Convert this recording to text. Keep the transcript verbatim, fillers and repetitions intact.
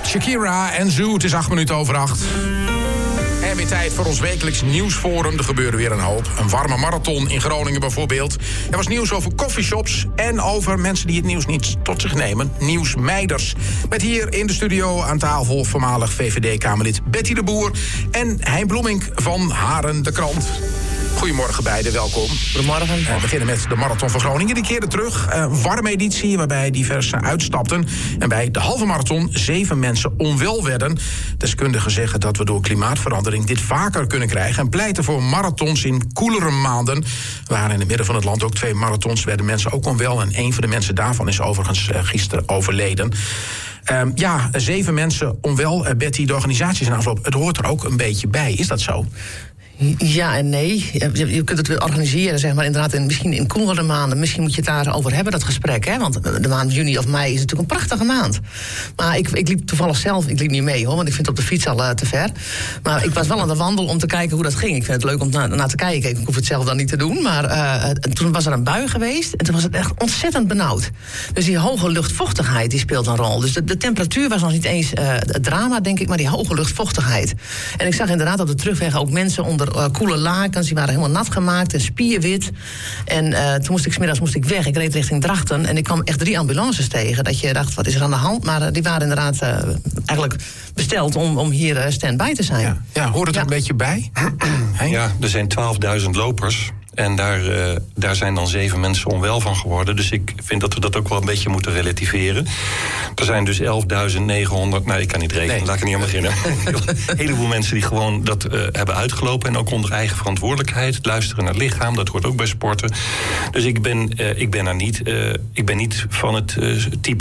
Shakira en Zoo, het is acht minuten over acht. En weer tijd voor ons wekelijks nieuwsforum. Er gebeurde weer een hoop. Een warme marathon in Groningen bijvoorbeeld. Er was nieuws over coffeeshops en over mensen die het nieuws niet tot zich nemen. Nieuwsmeiders. Met hier in de studio aan tafel voormalig V V D-Kamerlid Betty de Boer en Hein Bloemink van Haren de Krant. Goedemorgen beiden, welkom. Goedemorgen. We beginnen met de Marathon van Groningen. Die keerde terug. Een warme editie waarbij diverse uitstapten. En bij de halve marathon zeven mensen onwel werden. Deskundigen zeggen dat we door klimaatverandering dit vaker kunnen krijgen. En pleiten voor marathons in koelere maanden. Er waren in het midden van het land ook twee marathons. Werden mensen ook onwel. En een van de mensen daarvan is overigens uh, gisteren overleden. Um, ja, zeven mensen onwel. Uh, Betty, de organisatie is in afloop. Het hoort er ook een beetje bij. Is dat zo? Ja en nee. Je, je kunt het weer organiseren, zeg maar, inderdaad, in, misschien in koelere maanden. Misschien moet je het daarover hebben, dat gesprek, hè? Want de maand juni of mei is natuurlijk een prachtige maand. Maar ik, ik liep toevallig zelf, ik liep niet mee, hoor, want ik vind het op de fiets al uh, te ver. Maar ik was wel aan de wandel om te kijken hoe dat ging. Ik vind het leuk om naar na te kijken. Ik hoef het zelf dan niet te doen. Maar uh, toen was er een bui geweest en toen was het echt ontzettend benauwd. Dus die hoge luchtvochtigheid, die speelt een rol. Dus de, de temperatuur was nog niet eens uh, het drama, denk ik, maar die hoge luchtvochtigheid. En ik zag inderdaad op de terugweg ook mensen onder Uh, koele lakens, die waren helemaal nat gemaakt en spierwit. En uh, toen moest ik 's middags moest ik weg. Ik reed richting Drachten en ik kwam echt drie ambulances tegen. Dat je dacht, wat is er aan de hand? Maar uh, die waren inderdaad uh, eigenlijk besteld om, om hier uh, stand-by te zijn. Ja, ja hoort het er ja. een beetje bij? Ja, er zijn twaalfduizend lopers. En daar, uh, daar zijn dan zeven mensen onwel van geworden. Dus ik vind dat we dat ook wel een beetje moeten relativeren. Er zijn dus elfduizend negenhonderd... Nou, ik kan niet rekenen, nee. Laat ik er niet aan beginnen. Een heleboel mensen die gewoon dat uh, hebben uitgelopen. En ook onder eigen verantwoordelijkheid. Luisteren naar het lichaam, dat hoort ook bij sporten. Dus ik ben, uh, ik ben er niet, uh, ik ben niet van het uh, type